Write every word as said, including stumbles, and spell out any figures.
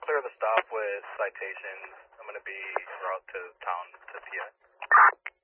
clear the stop with citations. I'm going to be en route to town to P I.